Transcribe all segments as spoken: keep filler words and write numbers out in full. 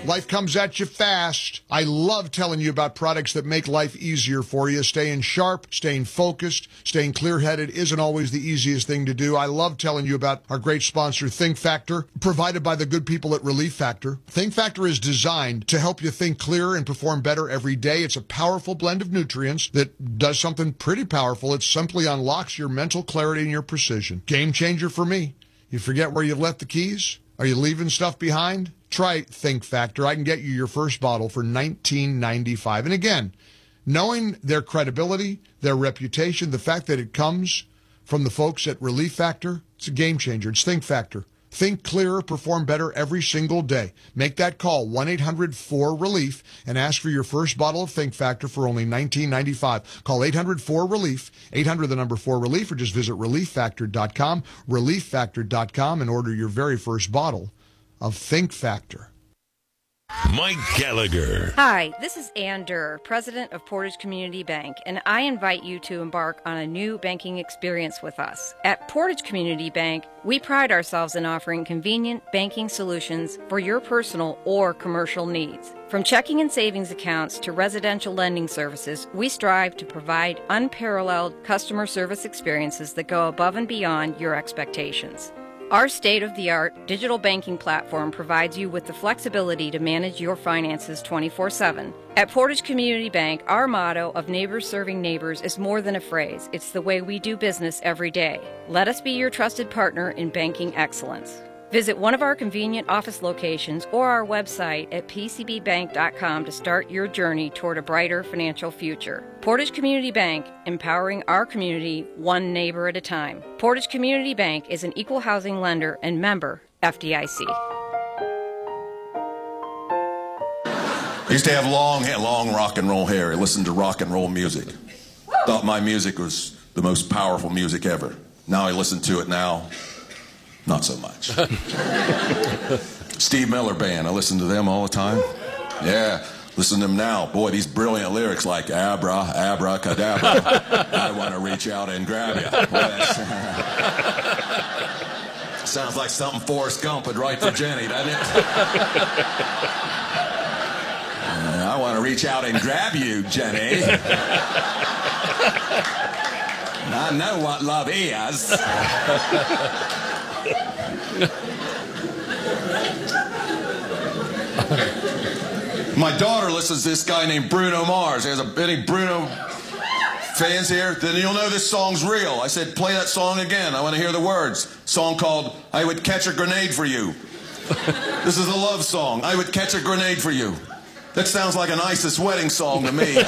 Life comes at you fast. I love telling you about products that make life easier for you. Staying sharp, staying focused, staying clear-headed isn't always the easiest thing to do. I love telling you about our great sponsor, Think Factor, provided by the good people at Relief Factor. Think Factor is designed to help you think clearer and perform better every day. It's a powerful blend of nutrients that does something pretty powerful. It simply unlocks your mental clarity and your precision. Game changer for me. You forget where you left the keys? Are you leaving stuff behind? Try Think Factor. I can get you your first bottle for nineteen ninety-five. And again, knowing their credibility, their reputation, the fact that it comes from the folks at Relief Factor, it's a game changer. It's Think Factor. Think clearer, perform better every single day. Make that call, one eight hundred four relief, and ask for your first bottle of Think Factor for only nineteen ninety-five. Call eight hundred four relief, eight hundred the number four relief, or just visit relief factor dot com, relief factor dot com, and order your very first bottle of Think Factor. Mike Gallagher. Hi, this is Ann Durr, president of Portage Community Bank, and I invite you to embark on a new banking experience with us. At Portage Community Bank, we pride ourselves in offering convenient banking solutions for your personal or commercial needs. From checking and savings accounts to residential lending services, we strive to provide unparalleled customer service experiences that go above and beyond your expectations. Our state-of-the-art digital banking platform provides you with the flexibility to manage your finances twenty-four seven. At Portage Community Bank, our motto of neighbors serving neighbors is more than a phrase. It's the way we do business every day. Let us be your trusted partner in banking excellence. Visit one of our convenient office locations or our website at p c b bank dot com to start your journey toward a brighter financial future. Portage Community Bank, empowering our community one neighbor at a time. Portage Community Bank is an equal housing lender and member F D I C. I used to have long hair, long rock and roll hair. I listened to rock and roll music. Thought my music was the most powerful music ever. Now I listen to it now. Not so much. Steve Miller Band, I listen to them all the time. Yeah, listen to them now. Boy, these brilliant lyrics like abra, abracadabra. I want to reach out and grab you. Boy, that's, sounds like something Forrest Gump would write for Jenny, doesn't it? uh, I want to reach out and grab you, Jenny. I know what love is. My daughter listens to this guy named Bruno Mars. There's a, any Bruno fans here? Then you'll know this song's real. I said, play that song again. I want to hear the words. Song called I Would Catch a Grenade for You. This is a love song. I would catch a grenade for you. That sounds like an ISIS wedding song to me.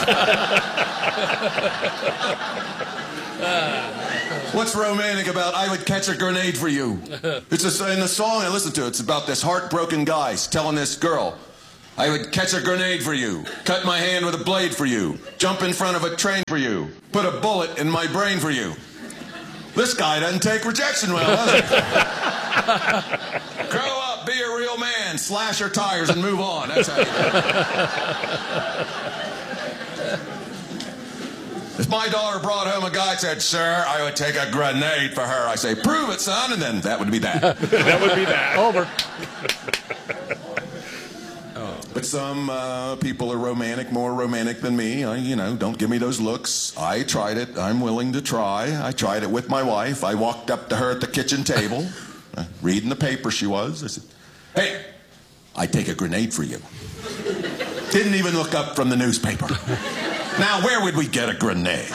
What's romantic about I would catch a grenade for you? It's a, in the song I listen to, it's about this heartbroken guy telling this girl, I would catch a grenade for you, cut my hand with a blade for you, jump in front of a train for you, put a bullet in my brain for you. This guy doesn't take rejection well, does he? Grow up, be a real man, slash your tires and move on. That's how you do it. If my daughter brought home a guy and said, sir, I would take a grenade for her, I say, prove it, son, and then that would be that. That would be that. Over. But some uh, people are romantic, more romantic than me. I, you know, don't give me those looks. I tried it. I'm willing to try. I tried it with my wife. I walked up to her at the kitchen table, uh, reading the paper she was. I said, hey, I'd take a grenade for you. Didn't even look up from the newspaper. Now, where would we get a grenade?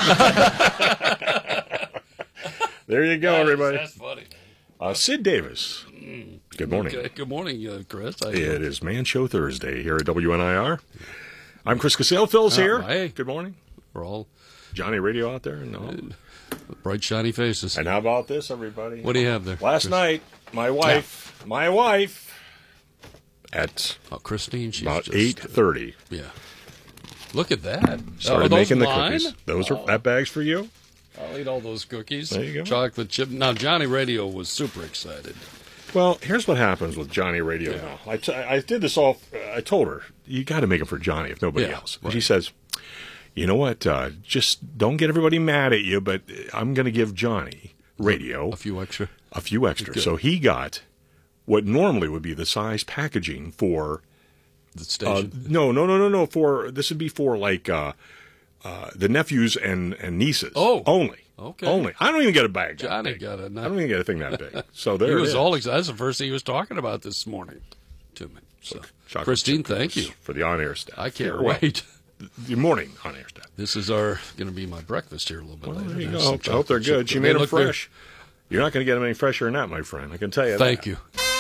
There you go, everybody. That's funny. Uh, Sid Davis. Good morning. Okay. Good morning, uh, Chris. I, It is Man Show Thursday here at W N I R. I'm Chris Casale. Phil's uh, here. Hey. Good morning. We're all Johnny Radio out there? No. uh, bright, shiny faces. And how about this, everybody? What do you have there? Last Chris? night, my wife, yeah. my wife, at oh, Christine, she's about just, eight thirty. Uh, yeah. Look at that. Started are those making the mine? cookies. Those oh. are that bag's for you. I'll eat all those cookies. There you go. Chocolate chip. Now, Johnny Radio was super excited. Well, here's what happens with Johnny Radio Yeah. now. I, t- I did this all. I told her, you got to make them for Johnny if nobody Yeah, else. And right. she says, you know what? Uh, just don't get everybody mad at you, but I'm going to give Johnny Radio A few extra. a few extra. Good. So he got what normally would be the size packaging for The Uh, station. no, no, no, no, no. For this would be for like uh, uh, the nephews and, and nieces. Oh. only. Okay. Only. I don't even get a bag. that Johnny big. got a. I don't even get a thing that big. So there He it was is. all excited. That's the first thing he was talking about this morning to me. So, Chocolate Christine, chip thank cookies you. for the on-air staff. I can't You're welcome. wait. The morning on-air staff. This is our going to be my breakfast here a little bit Well, later. there you There's go. some I hope, I hope they're chocolate chip good. She cookies. made They them look very- fresh. You're not going to get them any fresher than that, my friend. I can tell you Thank that. you.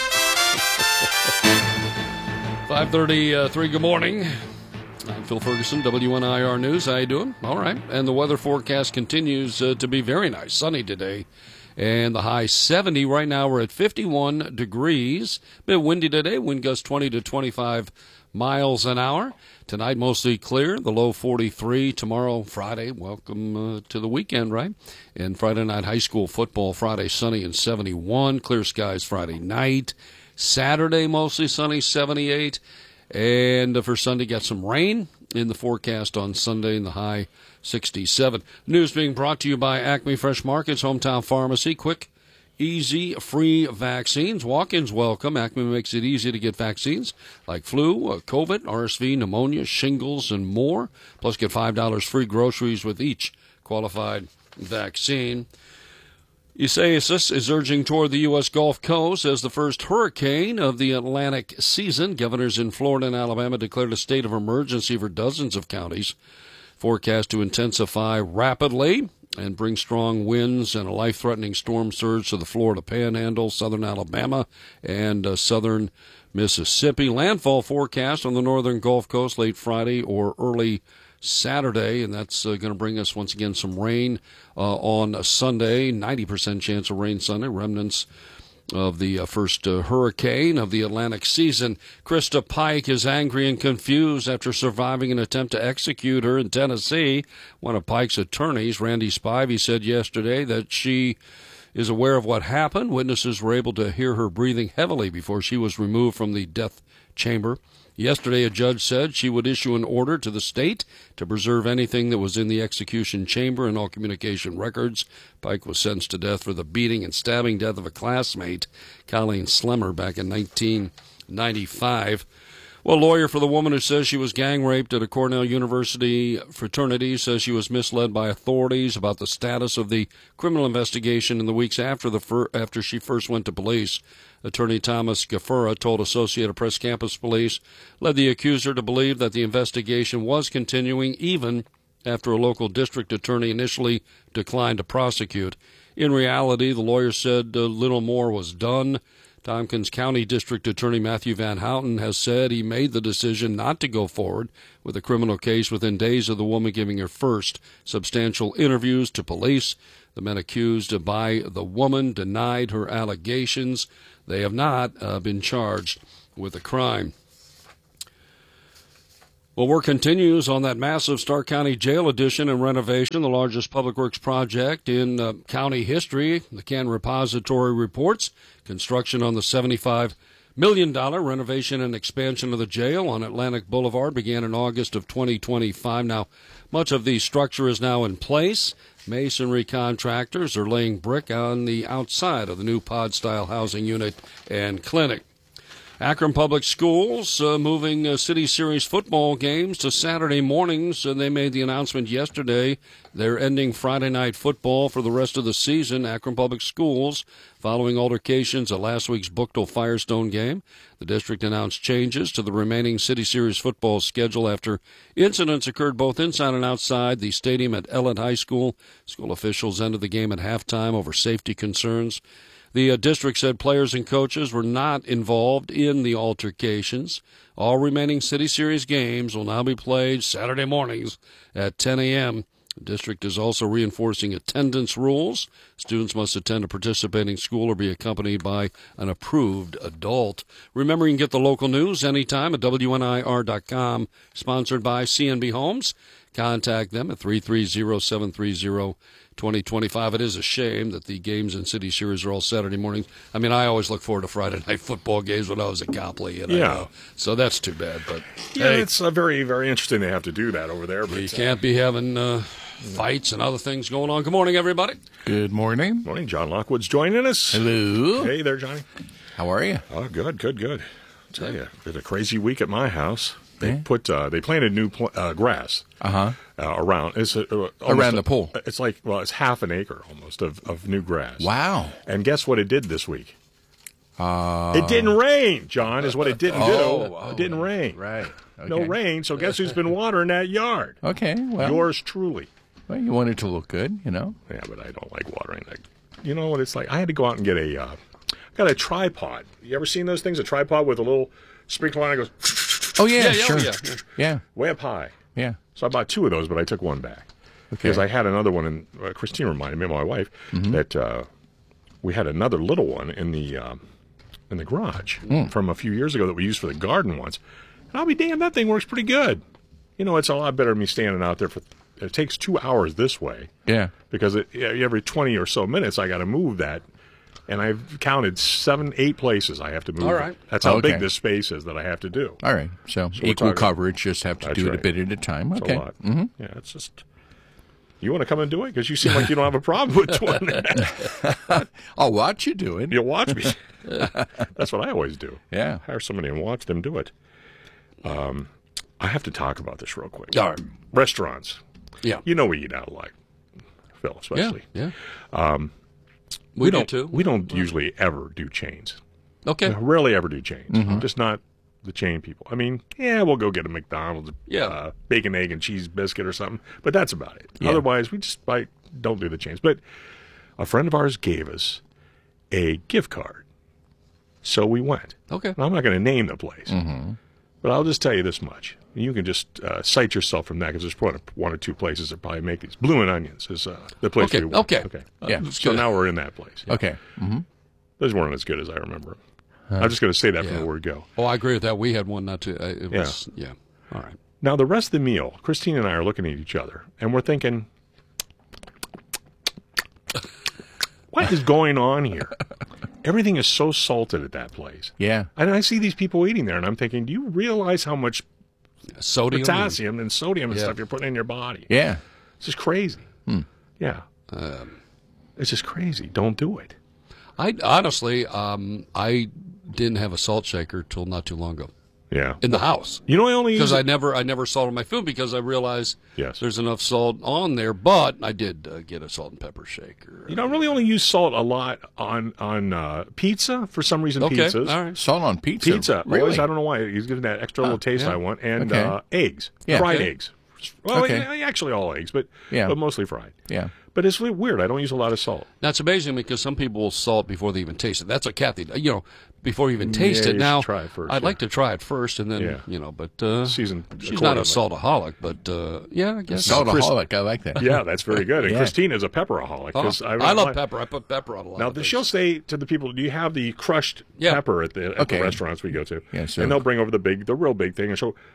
five thirty-three, good morning. I'm Phil Ferguson, W N I R News. How you doing? All right. And the weather forecast continues uh, to be very nice. Sunny today. And the high seventy. Right now we're at fifty-one degrees. Bit windy today. Wind gusts twenty to twenty-five miles an hour. Tonight mostly clear. The low forty-three. Tomorrow, Friday. Welcome uh, to the weekend, right? And Friday night high school football. Friday sunny and seventy-one. Clear skies Friday night. Saturday mostly sunny, seventy-eight. And for Sunday, got some rain in the forecast on Sunday in the high sixty-seven. News being brought to you by Acme Fresh Markets, Hometown Pharmacy. Quick, easy, free vaccines. Walk-ins welcome. Acme makes it easy to get vaccines like flu, uh, COVID, R S V, pneumonia, shingles, and more. Plus, get five dollars free groceries with each qualified vaccine. Isaias is urging toward the U S. Gulf Coast as the first hurricane of the Atlantic season. Governors in Florida and Alabama declared a state of emergency for dozens of counties. Forecast to intensify rapidly and bring strong winds and a life-threatening storm surge to the Florida Panhandle, southern Alabama, and uh, southern Mississippi. Landfall forecast on the northern Gulf Coast late Friday or early Saturday, and that's uh, going to bring us once again some rain uh, on Sunday. ninety percent chance of rain Sunday. Remnants of the uh, first uh, hurricane of the Atlantic season. Krista Pike is angry and confused after surviving an attempt to execute her in Tennessee. One of Pike's attorneys, Randy Spivey, said yesterday that she is aware of what happened. Witnesses were able to hear her breathing heavily before she was removed from the death chamber. Yesterday, a judge said she would issue an order to the state to preserve anything that was in the execution chamber and all communication records. Pike was sentenced to death for the beating and stabbing death of a classmate, Colleen Slemmer, back in nineteen ninety-five. Well, a lawyer for the woman who says she was gang raped at a Cornell University fraternity says she was misled by authorities about the status of the criminal investigation in the weeks after the fir- after she first went to police. Attorney Thomas Gafura told Associated Press Campus Police led the accuser to believe that the investigation was continuing even after a local district attorney initially declined to prosecute. In reality, the lawyer said uh, little more was done. Tompkins County District Attorney Matthew Van Houten has said he made the decision not to go forward with a criminal case within days of the woman giving her first substantial interviews to police. The men accused by the woman denied her allegations. They have not uh, been charged with a crime. Well, work continues on that massive Stark County Jail addition and renovation, the largest public works project in uh, county history. The Can Repository reports construction on the seventy-five million dollars renovation and expansion of the jail on Atlantic Boulevard began in August of twenty twenty-five. Now, much of the structure is now in place. Masonry contractors are laying brick on the outside of the new pod-style housing unit and clinic. Akron Public Schools uh, moving uh, City Series football games to Saturday mornings. Uh, they made the announcement yesterday. They're ending Friday night football for the rest of the season. Akron Public Schools, following altercations at last week's Bookville Firestone game. The district announced changes to the remaining City Series football schedule after incidents occurred both inside and outside the stadium at Ellett High School. School officials ended the game at halftime over safety concerns. The uh, district said players and coaches were not involved in the altercations. All remaining City Series games will now be played Saturday mornings at ten a.m. The district is also reinforcing attendance rules. Students must attend a participating school or be accompanied by an approved adult. Remember, you can get the local news anytime at W N I R dot com, sponsored by C N B Homes. Contact them at three three zero, seven three zero, two zero two five. It is a shame that the games in City Series are all Saturday mornings. I mean, I always look forward to Friday night football games when I was at Copley. And Yeah. I know. So that's too bad. But Yeah, hey, it's uh, very, very interesting they have to do that over there. But you can't be having uh, fights and other things going on. Good morning, everybody. Good morning. Morning, John Lockwood's joining us. Hello. Hey there, Johnny. How are you? Oh, good, good, good. tell you, it's a crazy week at my house. They Yeah. put uh, they planted new pl- uh, grass Uh-huh. uh, around. It's a, uh, almost Around a- the pool. It's like well, it's half an acre almost of, of new grass. Wow. And guess what it did this week? Uh, It didn't rain, John. Is what it didn't Oh, do. oh, it didn't rain. Right. No Okay. rain. So guess who's been watering that yard? Okay. Well, Yours truly. well, you want it to look good, you know? Yeah, but I don't like watering that. You know what it's like? I had to go out and get a, uh, got a tripod. You ever seen those things? A tripod with a little sprinkler on it goes Oh, yeah, Yeah, yeah, sure. yeah, yeah. Yeah, way up high. yeah. So I bought two of those, but I took one back. Okay. Because I had another one, and uh, Christine reminded me, my wife, Mm-hmm. that uh, we had another little one in the um, in the garage Mm. from a few years ago that we used for the garden once. And I'll be damned, that thing works pretty good. You know, it's a lot better than me standing out there for. It takes two hours this way. Yeah. Because it, every twenty or so minutes, I got to move that. And I've counted seven, eight places I have to move. All it. right. That's how Okay. big this space is that I have to do. All right. So, we're equal talking- coverage, just have to That's do it a right. bit at a time. It's Okay. a lot. Mm-hmm. Yeah, it's just. You want to come and do it? Because you seem like you don't have a problem with doing that. I'll watch you do it. You'll watch me. That's what I always do. Yeah. Hire somebody and watch them do it. Um, I have to talk about this real quick. All right. Restaurants. Yeah. You know we eat out like Phil, Yeah. especially. Yeah. Um, we, We do don't. too. We don't usually ever do chains. Okay. We rarely ever do chains. Mm-hmm. Just not the chain people. I mean, yeah, we'll go get a McDonald's, Yeah. uh, bacon, egg, and cheese biscuit or something, but that's about it. Yeah. Otherwise, we just like, don't do the chains. But a friend of ours gave us a gift card, so we went. Okay. Now, I'm not going to name the place, Mm-hmm. but I'll just tell you this much. You can just uh, cite yourself from that because there's one, one or two places that probably make these. Blue and Onions is uh, the place Okay, we went. okay. Okay. Yeah. Uh, so now we're in that place. Okay. Mm-hmm. Those weren't as good as I remember. I'm just going to say that from yeah. the word go. Oh, I agree with that. We had one not too. Uh, it was, yeah. All right. Now, the rest of the meal, Christine and I are looking at each other, and we're thinking, what is going on here? Everything is so salted at that place. Yeah. And I see these people eating there, and I'm thinking, do you realize how much Sodium. and- potassium and sodium and Yeah. stuff you're putting in your body? Yeah. It's just crazy. Hmm. Yeah. Um, It's just crazy. Don't do it. I honestly, um, I didn't have a salt shaker till not too long ago Yeah. in the house. You know, I only use Because I it- never, I never salted my food because I realized Yes. there's enough salt on there. But I did uh, get a salt and pepper shaker. You know, I really only use salt a lot on on uh, pizza for some reason. Okay, Pizzas, all right. Salt on pizza. pizza. Really? Always, I don't know why. He's giving that extra little taste yeah. I want, and Okay. uh, eggs, Yeah. fried Okay. eggs. Well, Okay. yeah, actually all eggs, but Yeah. but mostly fried. Yeah. But it's really weird. I don't use a lot of salt. That's amazing because some people will salt before they even taste it. That's what Kathy, you know, before you even taste Yeah, it. you Now, should try it first, I'd yeah. like to try it first, and then Yeah. you know, but uh, Season she's not a accordingly. saltaholic, but uh, yeah, I guess. Saltaholic. I like that. Yeah, that's very good. And Yeah. Christine is a pepperaholic. Oh, 'cause I, I love like- pepper. I put pepper on a lot. Now, of things. she'll say to the people, "Do you have the crushed Yeah. pepper at the at Okay. the restaurants we go to?" Yeah, so- and they'll bring over the big, the real big thing, and she'll.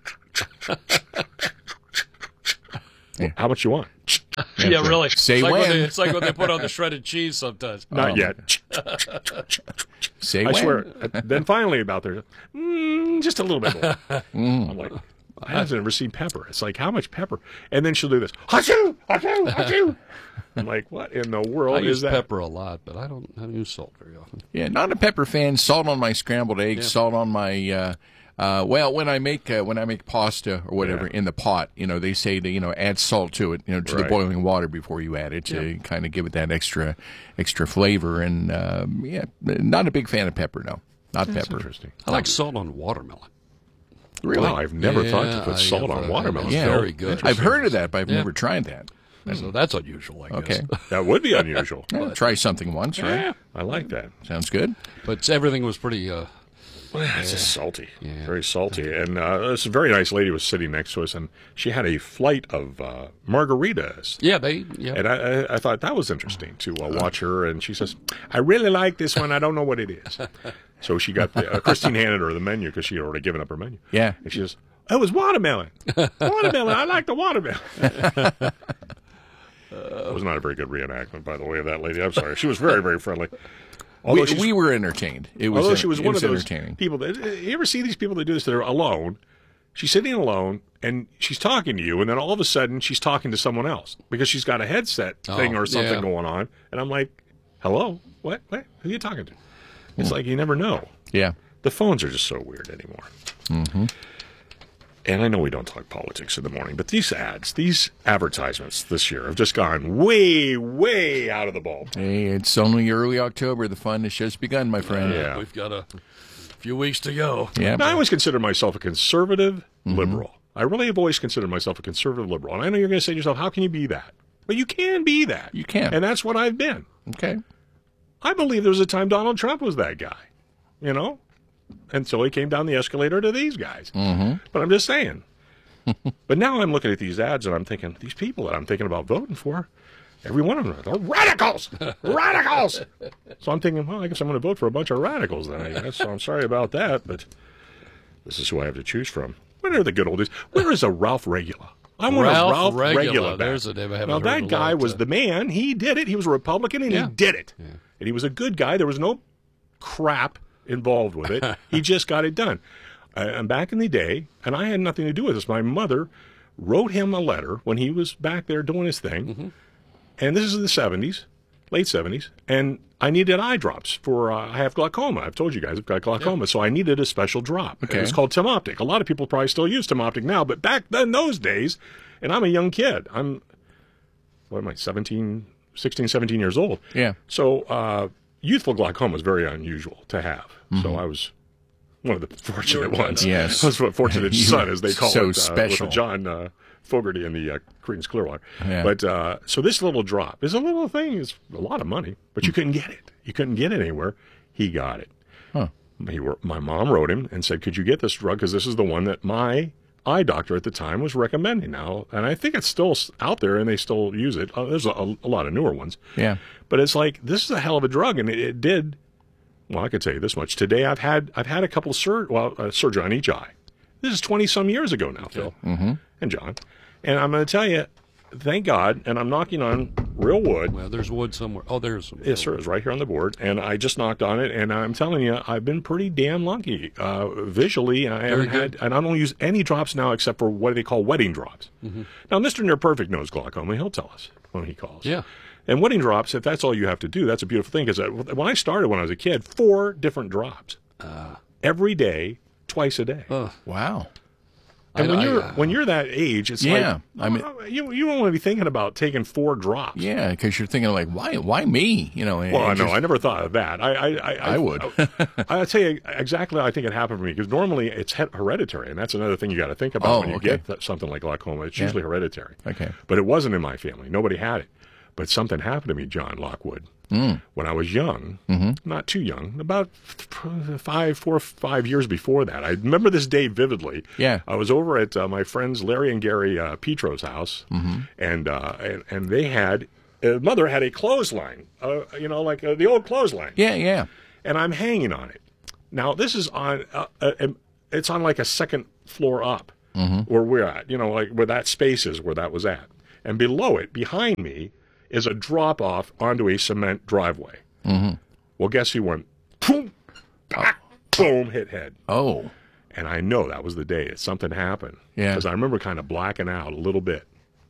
Yeah. How much you want? yeah, really. Say it's like when. they, it's like when they put on the shredded cheese sometimes. Not Oh. yet. Say I when. swear. Then finally, about there, mm, just a little bit more. I'm like, I haven't ever seen pepper. It's like, how much pepper? And then she'll do this. Achoo! Achoo! Achoo! I'm like, what in the world I is use that? pepper a lot, but I don't, I don't use salt very often. Yeah, not a pepper fan. Salt on my scrambled eggs. Yeah. Salt on my. Uh, uh, well, when I make uh, when I make pasta or whatever Yeah. in the pot, you know, they say to you know add salt to it, you know, to the Right. boiling water before you add it to kind of give it that extra extra flavor. And um, yeah, not a big fan of pepper. No, not That's pepper. interesting. I like salt on watermelon. Really? Wow, I've never thought to Yeah, put I salt have, on uh, watermelon. it's yeah, very good. I've heard of that, but I've Yeah. never tried that. So that's unusual, I guess. Okay, That would be unusual. Yeah, try something once, right? Yeah, I like that. Sounds good. But everything was pretty. Uh, It's just salty, Yeah. very salty. And uh, this very nice lady was sitting next to us, and she had a flight of uh, margaritas. yeah, they. Yeah. And I, I, I thought that was interesting to uh, watch her. And she says, "I really like this one. I don't know what it is." So she got the, uh, Christine handed her the menu because she had already given up her menu. Yeah. And she says, "Oh, it was watermelon. Watermelon. I like the watermelon." It was not a very good reenactment, by the way, of that lady. I'm sorry. She was very, very friendly. Although We, she's- we were entertained. It was. Although uh, she was it one of those entertaining. people that you ever see these people that do this? They're alone. She's sitting alone and she's talking to you, and then all of a sudden she's talking to someone else because she's got a headset thing Oh, or something yeah. going on. And I'm like, "Hello, what? What? Who are you talking to?" It's like you never know. Yeah. The phones are just so weird anymore. Mm-hmm. And I know we don't talk politics in the morning, but these ads, these advertisements this year have just gone way, way out of the ball. Hey, it's only early October. The fun has just begun, my friend. Yeah. We've got a few weeks to go. Yeah. Now, I always consider myself a conservative Mm-hmm. liberal. I really have always considered myself a conservative liberal. And I know you're going to say to yourself, how can you be that? But you can be that. You can. And that's what I've been. Okay. I believe there was a time Donald Trump was that guy, you know, until he came down the escalator to these guys. Mm-hmm. But I'm just saying. But now I'm looking at these ads and I'm thinking, these people that I'm thinking about voting for, every one of them, they're radicals! Radicals! So I'm thinking, well, I guess I'm going to vote for a bunch of radicals then, I guess. So I'm sorry about that, but this is who I have to choose from. Where are the good old days? Where is a Ralph Regula? I want Ralph a Ralph Regula. Regula. back. There's a name I haven't Now, heard that in a guy long was time. the man. He did it. He was a Republican, and Yeah. he did it. And he was a good guy. There was no crap involved with it. He just got it done. Uh, and back in the day, and I had nothing to do with this, my mother wrote him a letter when he was back there doing his thing. Mm-hmm. And this is the seventies, late seventies. And I needed eye drops for, uh, I have glaucoma. I've told you guys I've got glaucoma. So I needed a special drop. Okay. It's called Timoptic. A lot of people probably still use Timoptic now, but back then, those days, and I'm a young kid. I'm, what am I, seventeen, sixteen, seventeen years old. Yeah. So uh, youthful glaucoma is very unusual to have. So I was one of the fortunate ones. Yes. I was a fortunate You son, were as they call so it, uh, special. with the John uh, Fogerty and the uh, Creedence Clearwater. Yeah. But uh, so this little drop is a little thing. It's a lot of money, but you couldn't get it. You couldn't get it anywhere. He got it. Huh. He, my mom wrote him and said, could you get this drug? Because this is the one that my eye doctor at the time was recommending now. And I think it's still out there and they still use it. Uh, there's a, a lot of newer ones. Yeah. But it's like, this is a hell of a drug. And it, it did, well, I could tell you this much. Today I've had I've had a couple of sur- well, uh, surgery on each eye. This is twenty-some years ago now, Phil Mm-hmm. and John. And I'm going to tell you, thank God, and I'm knocking on real wood. Well, there's wood somewhere. Oh, there's some. Yes, sir. It's right here on the board, and I just knocked on it, and I'm telling you, I've been pretty damn lucky uh, visually. I Very haven't good. had, and I don't use any drops now except for what they call wedding drops. Mm-hmm. Now, Mister Near Perfect knows glaucoma. He'll tell us when he calls. Yeah. And wedding drops, if that's all you have to do, that's a beautiful thing. Because when I started when I was a kid, four different drops every day, twice a day. Uh, Wow. and I- when I, you're uh, when you're that age, it's Yeah, like I mean- oh, you you don't want to be thinking about taking four drops. Yeah, because you're thinking like, why, why me? You know. Well, I and know. just- I never thought of that. I, I, I, I would. I'll tell you exactly how I think it happened for me because normally it's he- hereditary, and that's another thing you got to think about Oh, when you okay. get th- something like glaucoma. It's usually hereditary. Okay. But it wasn't in my family. Nobody had it. But something happened to me, John Lockwood, Mm. when I was young. Mm-hmm. Not too young, about f- five, four, five years before that. I remember this day vividly. Yeah. I was over at uh, my friends Larry and Gary uh, Petro's house, Mm-hmm. and, uh, and and they had. Uh, mother had a clothesline, uh, you know, like uh, the old clothesline. Yeah, yeah. And I'm hanging on it. Now this is on, uh, uh, um, it's on like a second floor up, where we're at, you know, like where that space is, where that was at, and below it, behind me, is a drop off onto a cement driveway. Mm-hmm. Well, guess who went? Boom, bah, boom, hit head. Oh. And I know that was the day that something happened. Yeah. Because I remember kind of blacking out a little bit.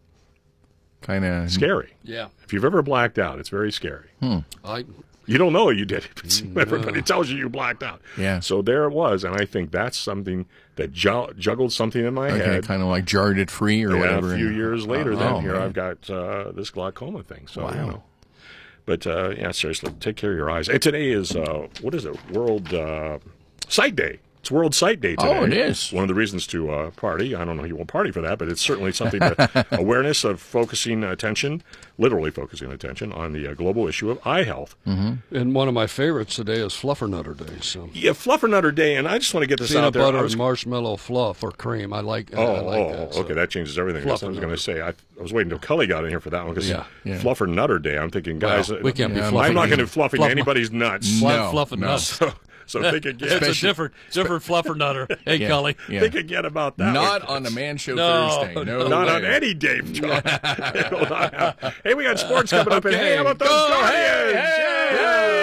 Kind of Scary. yeah. If you've ever blacked out, it's very scary. I. You don't know you did it, but everybody tells you you blacked out. Yeah. So there it was, and I think that's something that ju- juggled something in my Okay, head. kind of like jarred it free or Yeah, whatever. a few and- years later, oh, then oh, here man. I've got uh, this glaucoma thing. So, Wow. you know. But uh, yeah, seriously, take care of your eyes. And today is uh, what is it? World uh, Sight Day. It's World Sight Day today. Oh, it is. One of the reasons to uh, party. I don't know if you won't party for that, but it's certainly something that awareness of focusing attention, literally focusing attention on the uh, global issue of eye health. And one of my favorites today is Fluffernutter Day. So Yeah, Fluffernutter Day, and I just want to get this peanut out there. butter I was- and marshmallow fluff or cream. I like. Oh, I like oh, that, so. okay, that changes everything. I was Fluffernutter. going to say, I, I was waiting until Cully got in here for that one because Yeah, yeah. Fluffer Nutter Day. I'm thinking, guys, Well, we can't be Yeah, fluffing. I'm not going to fluffing Fluff- anybody's nuts. Fluff, No, fluff and no. nuts. So, so think again. It's a different, different fluffernutter. Hey, Yeah. Cully. Yeah. Think again about that. Not one. on a Man Show No, Thursday. No, Not way. on any day, John. It'll not happen. Hey, we got sports coming up, and hey, how about those Go, Guardians? hey, hey, Yeah. hey.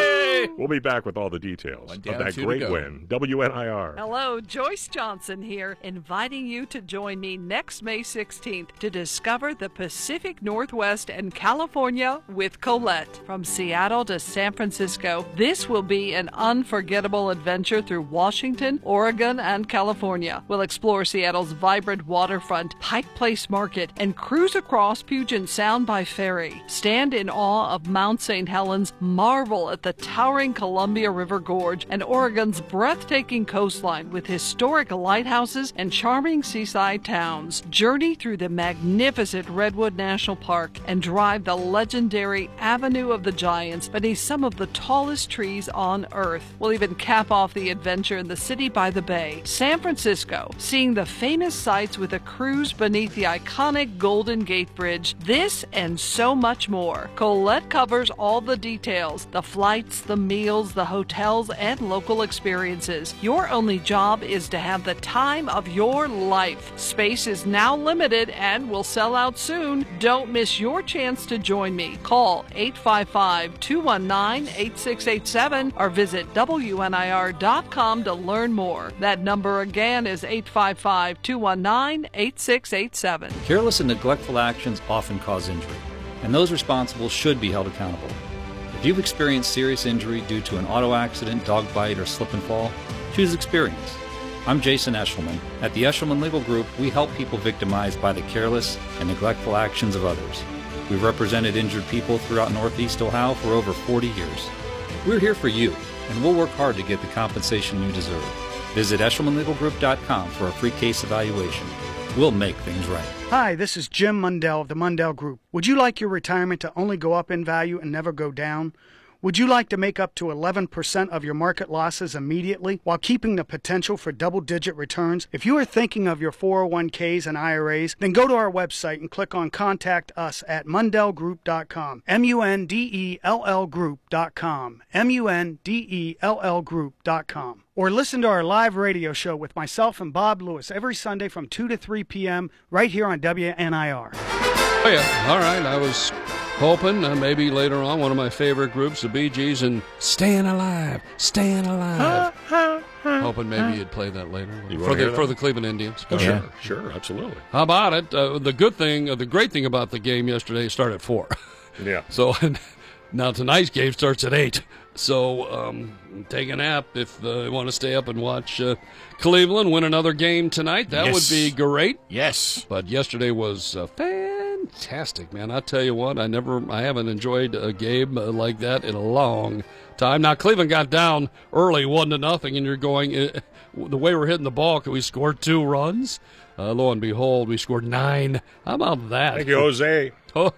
We'll be back with all the details One of down, that two to great go. win. W N I R. Hello, Joyce Johnson here, inviting you to join me next May sixteenth to discover the Pacific Northwest and California with Colette. From Seattle to San Francisco, this will be an unforgettable adventure through Washington, Oregon, and California. We'll explore Seattle's vibrant waterfront, Pike Place Market, and cruise across Puget Sound by ferry. Stand in awe of Mount Saint Helens, marvel at the towering Columbia River Gorge, and Oregon's breathtaking coastline with historic lighthouses and charming seaside towns. Journey through the magnificent Redwood National Park and drive the legendary Avenue of the Giants beneath some of the tallest trees on Earth. We'll even cap off the adventure in the city by the bay, San Francisco, seeing the famous sights with a cruise beneath the iconic Golden Gate Bridge. This and so much more. Colette covers all the details, the flights, the meals, the hotels, and local experiences. Your only job is to have the time of your life. Space is now limited and will sell out soon. Don't miss your chance to join me. Call eight five five, two one nine, eight six eight seven or visit W N I R dot com to learn more. That number again is eight five five, two one nine, eight six eight seven. Careless and neglectful actions often cause injury, and those responsible should be held accountable. If you've experienced serious injury due to an auto accident, dog bite, or slip and fall, choose experience. I'm Jason Eshelman. At the Eshelman Legal Group, we help people victimized by the careless and neglectful actions of others. We've represented injured people throughout Northeast Ohio for over forty years. We're here for you, and we'll work hard to get the compensation you deserve. Visit Eshelman Legal Group dot com for a free case evaluation. We'll make things right. Hi, this is Jim Mundell of the Mundell Group. Would you like your retirement to only go up in value and never go down? Would you like to make up to eleven percent of your market losses immediately while keeping the potential for double-digit returns? If you are thinking of your four oh one k's and I R As, then go to our website and click on Contact Us at Mundell Group dot com. M U N D E L L Group dot com. M U N D E L L Group dot com. Or listen to our live radio show with myself and Bob Lewis every Sunday from two to three p.m. right here on W N I R. Oh, yeah. All right. I was hoping uh, maybe later on one of my favorite groups, the Bee Gees, and Staying Alive, Staying Alive. Hoping maybe you'd play that later You for wanna the hear that? for the Cleveland Indians. Oh, Yeah. sure, sure, absolutely. How about it? Uh, the good thing, uh, the great thing about the game yesterday started at four. Yeah. So now tonight's game starts at eight. So um, take a nap if uh, you want to stay up and watch uh, Cleveland win another game tonight. That Yes. would be great. Yes. But yesterday was uh, fantastic, man. I tell you what, I never, I haven't enjoyed a game uh, like that in a long time. Now Cleveland got down early, one to nothing, and you're going uh, the way we're hitting the ball. Can we score two runs? Uh, lo and behold, we scored nine. How about that? Thank you, Jose. Oh,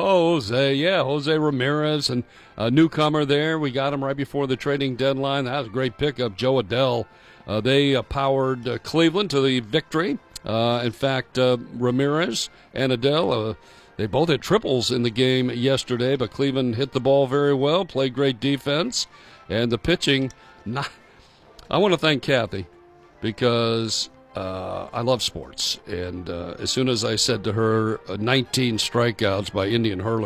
Jose, yeah, Jose Ramirez, and a newcomer there. We got him right before the trading deadline. That was a great pickup, Joe Adell. Uh, they uh, powered uh, Cleveland to the victory. Uh, in fact, uh, Ramirez and Adell, uh, they both had triples in the game yesterday, but Cleveland hit the ball very well, played great defense, and the pitching. Not, I want to thank Kathy because Uh, I love sports, and uh, as soon as I said to her uh, nineteen strikeouts by Indian hurlers